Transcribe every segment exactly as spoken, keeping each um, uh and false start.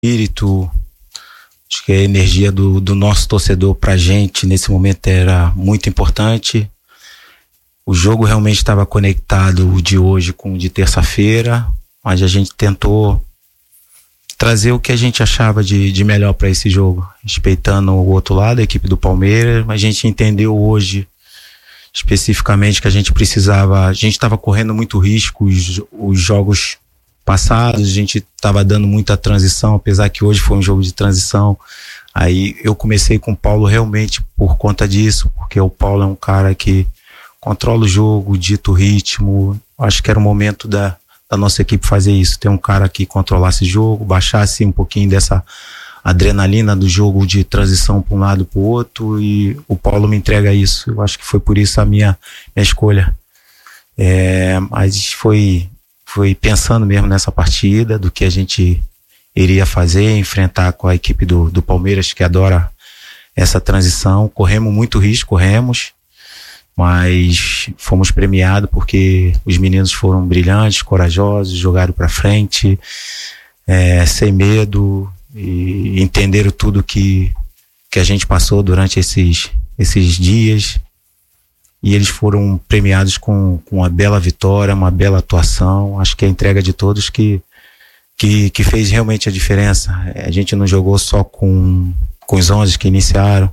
espírito, acho que a energia do, do nosso torcedor pra gente nesse momento era muito importante. O jogo realmente estava conectado, o de hoje com o de terça-feira, mas a gente tentou trazer o que a gente achava de, de melhor para esse jogo, respeitando o outro lado, a equipe do Palmeiras. Mas a gente entendeu hoje especificamente que a gente precisava, a gente estava correndo muito risco, os, os jogos passados, a gente estava dando muita transição, apesar que hoje foi um jogo de transição. Aí eu comecei com o Paulo realmente por conta disso, porque o Paulo é um cara que controla o jogo, dita o ritmo. Acho que era o momento da, da nossa equipe fazer isso, ter um cara que controlasse o jogo, baixasse um pouquinho dessa adrenalina do jogo de transição para um lado para o outro, e o Paulo me entrega isso. Eu acho que foi por isso a minha, minha escolha. É, mas foi, foi pensando mesmo nessa partida, do que a gente iria fazer, enfrentar com a equipe do, do Palmeiras, que adora essa transição. Corremos muito risco, corremos, mas fomos premiados porque os meninos foram brilhantes, corajosos, jogaram para frente, é, sem medo, e entenderam tudo que, que a gente passou durante esses, esses dias, e eles foram premiados com, com uma bela vitória, uma bela atuação. Acho que a entrega de todos que, que, que fez realmente a diferença. A gente não jogou só com, com os onze que iniciaram,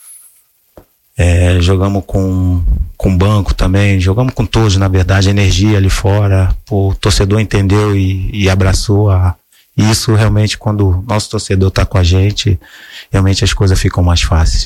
é, jogamos com com banco também, jogamos com todos, na verdade, a energia ali fora. O torcedor entendeu e, e abraçou a E isso realmente, quando o nosso torcedor está com a gente, realmente as coisas ficam mais fáceis.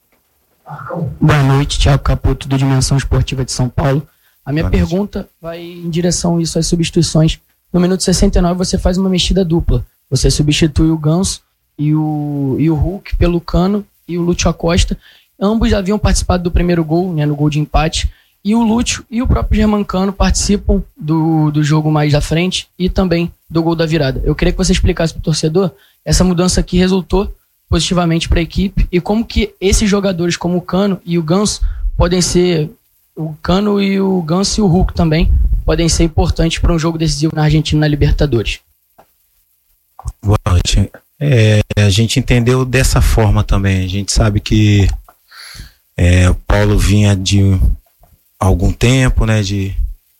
Boa noite, Thiago Caputo, do Dimensão Esportiva de São Paulo. A minha Boa pergunta noite. Vai em direção a isso, às substituições. No minuto sessenta e nove você faz uma mexida dupla. Você substitui o Ganso e o, e o Hulk pelo Cano e o Lúcio Acosta. Ambos haviam participado do primeiro gol, né, no gol de empate. E o Lúcio e o próprio Germancano participam do, do jogo mais à frente e também do gol da virada. Eu queria que você explicasse para o torcedor essa mudança que resultou positivamente para a equipe e como que esses jogadores como o Cano e o Ganso podem ser, o Cano e o Ganso e o Hulk também, podem ser importantes para um jogo decisivo na Argentina, na Libertadores. Boa noite. É, a gente entendeu dessa forma também. A gente sabe que é, o Paulo vinha de algum tempo, né, de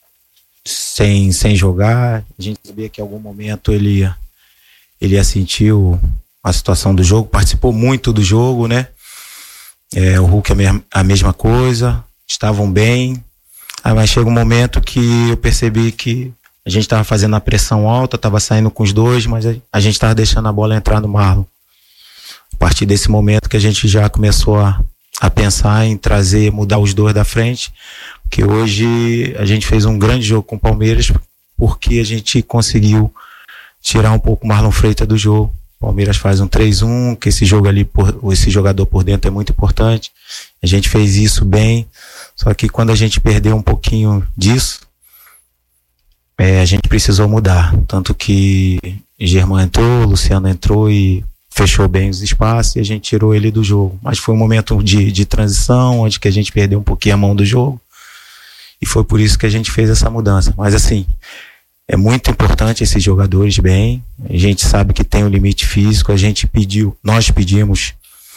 sem, sem jogar. A gente sabia que em algum momento ele ia, ele ia sentir o, a situação do jogo, participou muito do jogo, né, é, o Hulk a, me, a mesma coisa, estavam bem. Aí, mas chega um momento que eu percebi que a gente estava fazendo a pressão alta, estava saindo com os dois, mas a, a gente estava deixando a bola entrar no Marlon. A partir desse momento que a gente já começou a a pensar em trazer, mudar os dois da frente, que hoje a gente fez um grande jogo com o Palmeiras, porque a gente conseguiu tirar um pouco o Marlon Freitas do jogo. O Palmeiras faz um três a um, que esse jogo ali, por, esse jogador por dentro é muito importante. A gente fez isso bem, só que quando a gente perdeu um pouquinho disso, é, a gente precisou mudar. Tanto que Germán entrou, Luciano entrou e fechou bem os espaços e a gente tirou ele do jogo. Mas foi um momento de, de transição, onde que a gente perdeu um pouquinho a mão do jogo, e foi por isso que a gente fez essa mudança. Mas assim, é muito importante esses jogadores bem. A gente sabe que tem um limite físico. A gente pediu, nós pedimos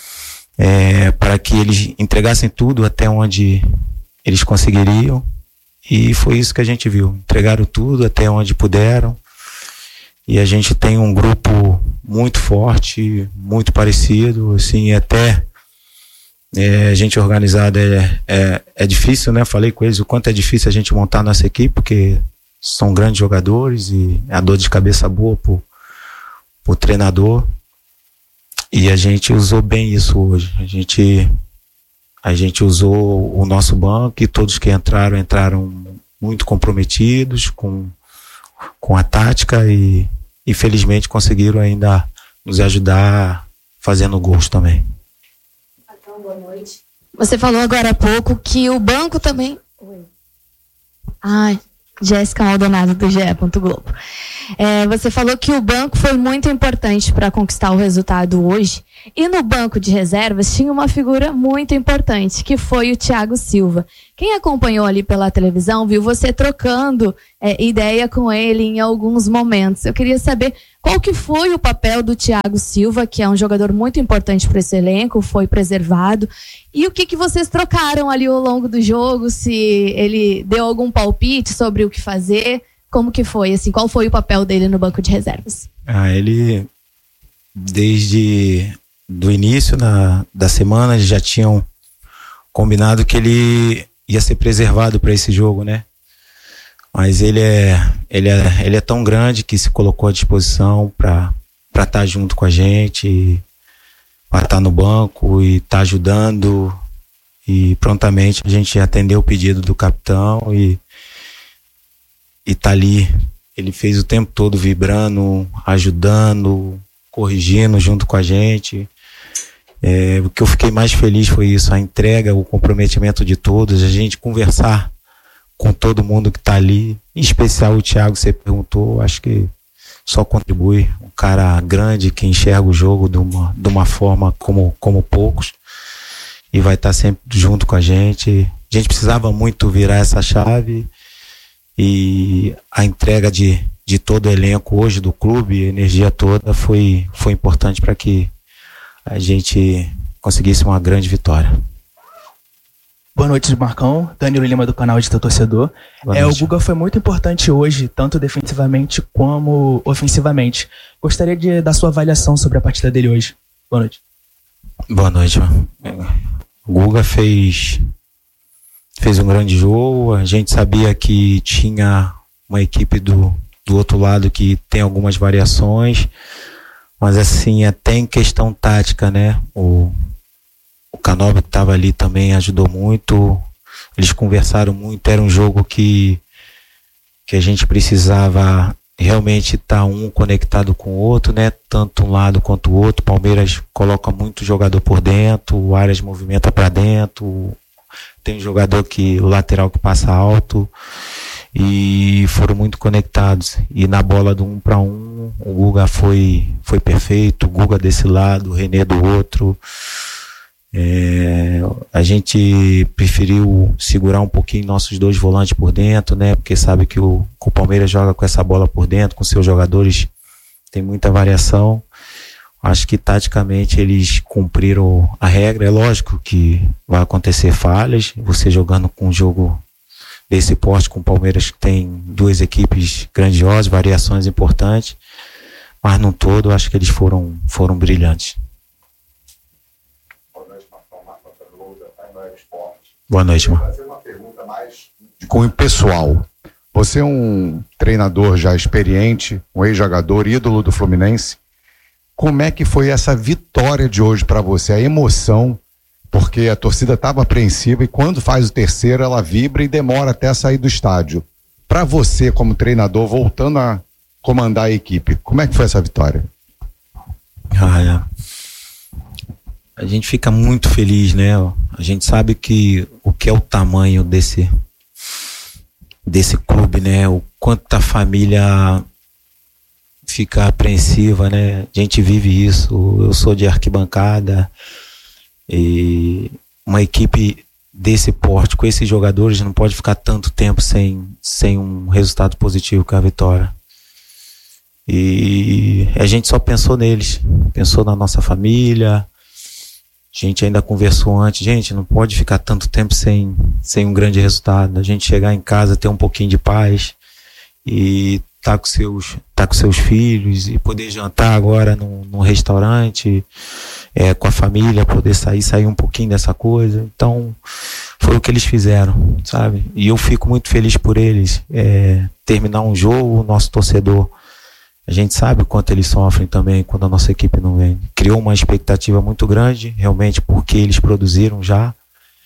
é, para que eles entregassem tudo até onde eles conseguiriam, e foi isso que a gente viu. Entregaram tudo até onde puderam. E a gente tem um grupo muito forte, muito parecido, assim, até é, a gente organizada é, é, é difícil, né? Falei com eles o quanto é difícil a gente montar a nossa equipe, porque são grandes jogadores e a dor de cabeça boa pro, pro treinador. E a gente usou bem isso hoje. A gente, a gente usou o nosso banco, e todos que entraram, entraram muito comprometidos com com a tática, e, e felizmente conseguiram ainda nos ajudar fazendo gols também. Então, boa noite. Você falou agora há pouco que o banco também... Oi. Ai, Jéssica Maldonado, do G E. Globo. É, você falou que o banco foi muito importante para conquistar o resultado hoje, e no banco de reservas tinha uma figura muito importante, que foi o Thiago Silva, Quem acompanhou ali pela televisão viu você trocando é, ideia com ele em alguns momentos. Eu queria saber qual que foi o papel do Thiago Silva, que é um jogador muito importante para esse elenco, foi preservado, e o que, que vocês trocaram ali ao longo do jogo, se ele deu algum palpite sobre o que fazer, como que foi, assim, qual foi o papel dele no banco de reservas? Ah, ele, desde do início na, da semana, já tinham combinado que ele ia ser preservado para esse jogo, né? Mas ele é, ele é, ele é tão grande que se colocou à disposição para para estar junto com a gente, para estar no banco e estar ajudando, e prontamente a gente atendeu o pedido do capitão e e tá ali. Ele fez o tempo todo vibrando, ajudando, corrigindo junto com a gente. É, o que eu fiquei mais feliz foi isso, a entrega, o comprometimento de todos, a gente conversar com todo mundo que está ali, em especial o Thiago, você perguntou, acho que só contribui, um cara grande que enxerga o jogo de uma, de uma forma como, como poucos, e vai estar tá sempre junto com a gente. A gente precisava muito virar essa chave, e a entrega de, de todo o elenco hoje do clube, a energia toda, foi, foi importante para que a gente conseguisse uma grande vitória. Boa noite, Marcão. Danilo Lima, do canal de Teu Torcedor. É, o Guga foi muito importante hoje, tanto defensivamente como ofensivamente. Gostaria de dar sua avaliação sobre a partida dele hoje. Boa noite. Boa noite, mano. O Guga fez, fez um grande jogo. A gente sabia que tinha uma equipe do, do outro lado que tem algumas variações. Mas assim, até em questão tática, né? O, o Canóbio que estava ali também ajudou muito. Eles conversaram muito. Era um jogo que, que a gente precisava realmente estar um conectado com o outro, né? Tanto um lado quanto o outro. Palmeiras coloca muito jogador por dentro, o Arias movimenta para dentro. Tem um jogador que, o lateral que passa alto. E foram muito conectados, e na bola do um para um o Guga foi, foi perfeito, o Guga desse lado, o René do outro. É, a gente preferiu segurar um pouquinho nossos dois volantes por dentro, né? Porque sabe que o, que o Palmeiras joga com essa bola por dentro, com seus jogadores, tem muita variação. Acho que taticamente eles cumpriram a regra. É lógico que vai acontecer falhas, você jogando com um jogo desse porte, com o Palmeiras, que tem duas equipes grandiosas, variações importantes, mas no todo acho que eles foram, foram brilhantes. Boa noite, Marcão. Marcão Tanuda, Taimar Esporte. Boa noite, mano. Vou fazer uma pergunta mais de cunho pessoal. Você é um treinador já experiente, um ex-jogador, ídolo do Fluminense. Como é que foi essa vitória de hoje para você? A emoção, porque a torcida estava apreensiva e quando faz o terceiro ela vibra e demora até sair do estádio. Para você, como treinador, voltando a comandar a equipe, como é que foi essa vitória? Ah, é. A gente fica muito feliz, né? A gente sabe que o que é o tamanho desse, desse clube, né? O quanto a família fica apreensiva, né? A gente vive isso. Eu sou de arquibancada. E uma equipe desse porte, com esses jogadores, não pode ficar tanto tempo sem, sem um resultado positivo com a vitória. E a gente só pensou neles, pensou na nossa família. A gente ainda conversou antes, gente, não pode ficar tanto tempo sem, sem um grande resultado. A gente chegar em casa, ter um pouquinho de paz e tá com seus, tá com seus filhos e poder jantar agora num, num restaurante, é, com a família, poder sair, sair um pouquinho dessa coisa. Então, foi o que eles fizeram, sabe? E eu fico muito feliz por eles. É, terminar um jogo, o nosso torcedor, a gente sabe o quanto eles sofrem também quando a nossa equipe não vem. Criou uma expectativa muito grande, realmente, porque eles produziram já.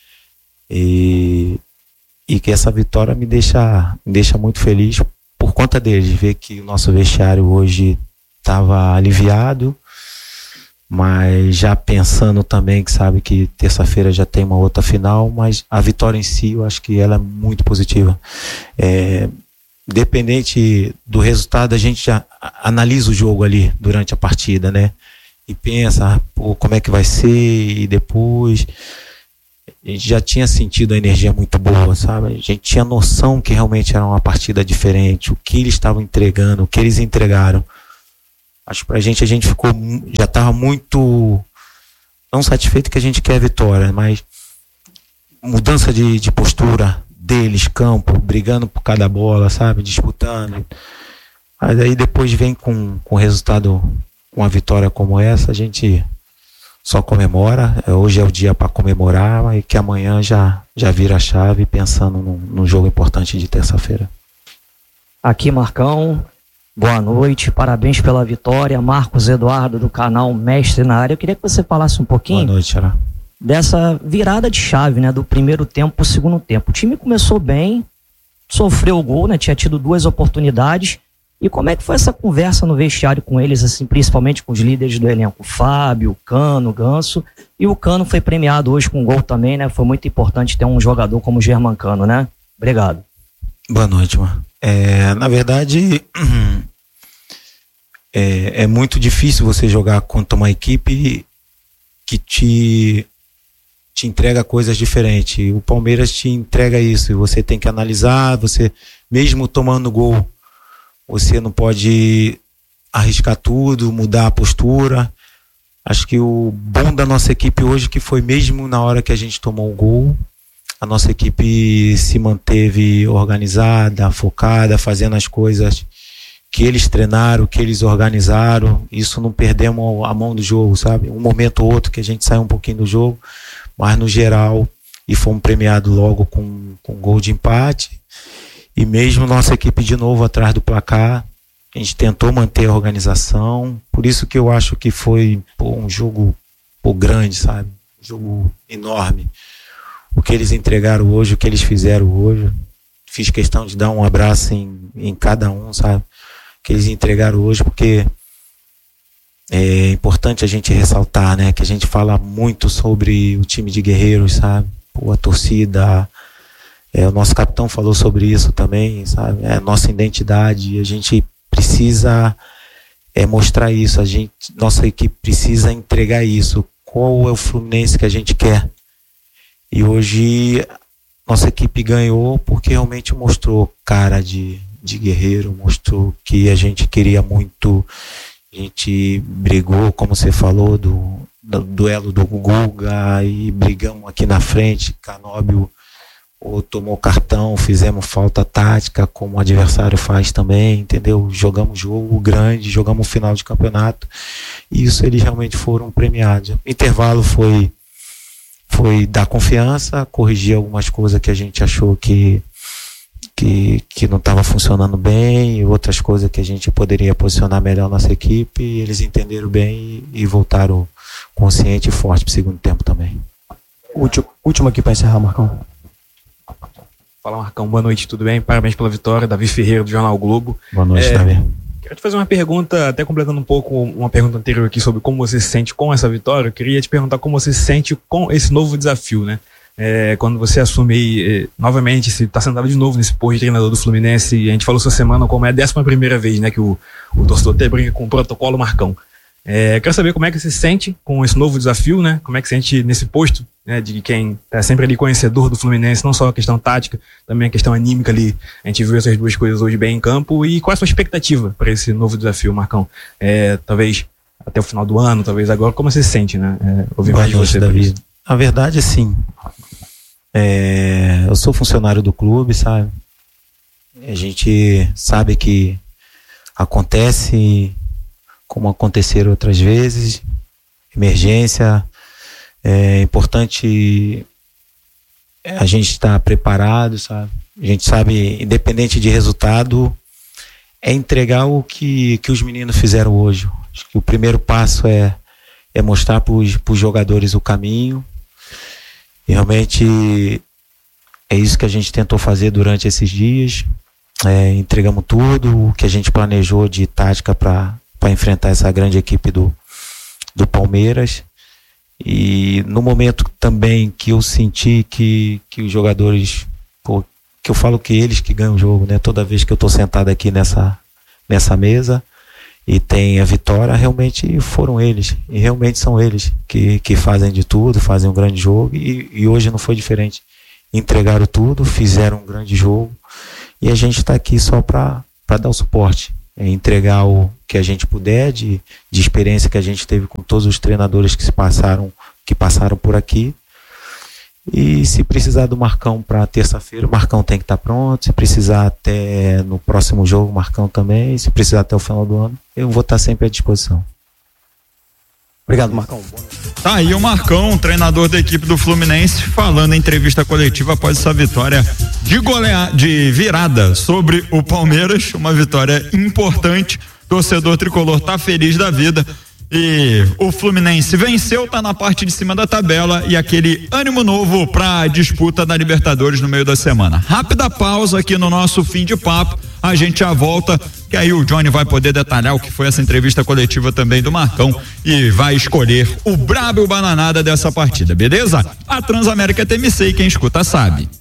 E, e que essa vitória me deixa, me deixa muito feliz por conta deles, ver que o nosso vestiário hoje estava aliviado, mas já pensando também que sabe que terça-feira já tem uma outra final, mas a vitória em si eu acho que ela é muito positiva. É, independente do resultado, a gente já analisa o jogo ali durante a partida, né? E pensa, pô, como é que vai ser, e depois a gente já tinha sentido a energia muito boa, sabe? A gente tinha noção que realmente era uma partida diferente, o que eles estavam entregando, o que eles entregaram. Acho que pra gente, a gente ficou, já estava muito, não satisfeito que a gente quer a vitória, mas mudança de, de postura deles, campo, brigando por cada bola, sabe? Disputando. Mas aí depois vem com, com resultado, com uma vitória como essa, a gente só comemora. Hoje é o dia para comemorar e que amanhã já, já vira a chave pensando num, num jogo importante de terça-feira. Aqui, Marcão, boa noite, parabéns pela vitória. Marcos Eduardo do canal Mestre na Área. Eu queria que você falasse um pouquinho boa noite, Xará. Dessa virada de chave, né, do primeiro tempo para o segundo tempo. O time começou bem, sofreu o gol, né, tinha tido duas oportunidades. E como é que foi essa conversa no vestiário com eles, assim, principalmente com os líderes do elenco, Fábio, Cano, Ganso, e o Cano foi premiado hoje com gol também, né? Foi muito importante ter um jogador como o Germancano, né? Obrigado. Boa noite, mano. É, na verdade, é, é muito difícil você jogar contra uma equipe que te, te entrega coisas diferentes. O Palmeiras te entrega isso, e você tem que analisar, você, mesmo tomando gol, você não pode arriscar tudo, mudar a postura. Acho que o bom da nossa equipe hoje que foi mesmo na hora que a gente tomou o gol, a nossa equipe se manteve organizada, focada, fazendo as coisas que eles treinaram, que eles organizaram. Isso não perdemos a mão do jogo, sabe? Um momento ou outro que a gente saiu um pouquinho do jogo, mas no geral, e fomos premiados logo com, com um gol de empate. E mesmo nossa equipe de novo atrás do placar, a gente tentou manter a organização. Por isso que eu acho que foi pô, um jogo pô, grande, sabe? Um jogo enorme. O que eles entregaram hoje, o que eles fizeram hoje. Fiz questão de dar um abraço em, em cada um, sabe? O que eles entregaram hoje, porque é importante a gente ressaltar, né? Que a gente fala muito sobre o time de guerreiros, sabe? Pô, a torcida... É, o nosso capitão falou sobre isso também, sabe? É a nossa identidade, e a gente precisa é, mostrar isso, a gente, nossa equipe precisa entregar isso. Qual é o Fluminense que a gente quer? E hoje nossa equipe ganhou porque realmente mostrou cara de, de guerreiro, mostrou que a gente queria muito, a gente brigou, como você falou, do, do duelo do Guga, e brigamos aqui na frente, Canóbio ou tomou cartão, fizemos falta tática, como o adversário faz também, entendeu? Jogamos jogo grande, jogamos final de campeonato, e isso eles realmente foram premiados. O intervalo foi, foi dar confiança, corrigir algumas coisas que a gente achou que, que, que não estava funcionando bem, e outras coisas que a gente poderia posicionar melhor nossa equipe, e eles entenderam bem e, e voltaram consciente e forte para o segundo tempo também. Último, último aqui para encerrar, Marcão. Fala, Marcão, boa noite, tudo bem? Parabéns pela vitória, Davi Ferreira do Jornal Globo. Boa noite, é, Davi. Quero te fazer uma pergunta, até completando um pouco uma pergunta anterior aqui sobre como você se sente com essa vitória. Eu queria te perguntar como você se sente com esse novo desafio, né? É, quando você assume aí, é, novamente, se está sentado de novo nesse posto de treinador do Fluminense, e a gente falou essa semana como é a décima primeira vez, né, que o, o torcedor até brinca com o protocolo Marcão. É, quero saber como é que você se sente com esse novo desafio, né? Como é que você se sente nesse posto, né? De quem é sempre ali conhecedor do Fluminense, não só a questão tática, também a questão anímica ali. A gente viu essas duas coisas hoje bem em campo. E qual é a sua expectativa para esse novo desafio, Marcão? É, talvez até o final do ano, talvez agora. Como você se sente, né? É, ouvir mais de você, Davi. Na verdade, assim, é, eu sou funcionário do clube, sabe? A gente sabe que acontece como aconteceram outras vezes, emergência, é importante a gente estar preparado, sabe? A gente sabe, independente de resultado, é entregar o que, que os meninos fizeram hoje. Acho que o primeiro passo é, é mostrar para os jogadores o caminho, e realmente é isso que a gente tentou fazer durante esses dias. É, entregamos tudo o que a gente planejou de tática para para enfrentar essa grande equipe do, do Palmeiras. E no momento também que eu senti que, que os jogadores, pô, que eu falo que eles que ganham o jogo, né? Toda vez que eu estou sentado aqui nessa, nessa mesa, e tem a vitória, realmente foram eles, e realmente são eles que, que fazem de tudo, fazem um grande jogo, e, e hoje não foi diferente. Entregaram tudo, fizeram um grande jogo, e a gente está aqui só para dar o suporte, é entregar o que a gente puder de, de experiência que a gente teve com todos os treinadores que se passaram, que passaram por aqui. E se precisar do Marcão para terça-feira, o Marcão tem que estar pronto. Se precisar até no próximo jogo, o Marcão também. Se precisar até o final do ano, eu vou estar sempre à disposição. Obrigado, Marcão. Tá aí o Marcão, treinador da equipe do Fluminense, falando em entrevista coletiva após essa vitória de goleada, de virada sobre o Palmeiras. Uma vitória importante. O torcedor tricolor tá feliz da vida. E o Fluminense venceu, tá na parte de cima da tabela, e aquele ânimo novo para a disputa da Libertadores no meio da semana. Rápida pausa aqui no nosso fim de papo, a gente já volta, que aí o Johnny vai poder detalhar o que foi essa entrevista coletiva também do Marcão e vai escolher o brabo e o bananada dessa partida, beleza? A Transamérica T M C, e quem escuta sabe.